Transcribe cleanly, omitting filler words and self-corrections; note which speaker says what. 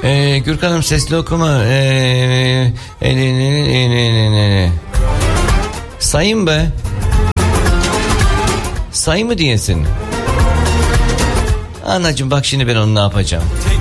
Speaker 1: Gürkan'ım sesli okuma. Sayın be. Sayın mı diyesin? Anacığım bak şimdi ben onu ne yapacağım.